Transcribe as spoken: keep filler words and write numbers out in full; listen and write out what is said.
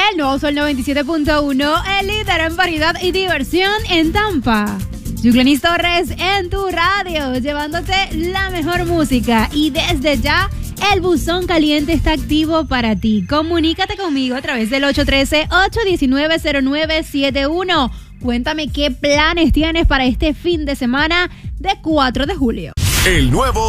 El nuevo Sol noventa y siete punto uno, el líder en variedad y diversión en Tampa. Yuclenis Torres en tu radio, llevándote la mejor música. Y desde ya, el buzón caliente está activo para ti. Comunícate conmigo a través del ocho uno tres, ocho uno nueve, cero nueve siete uno. Cuéntame qué planes tienes para este fin de semana de cuatro de julio. El nuevo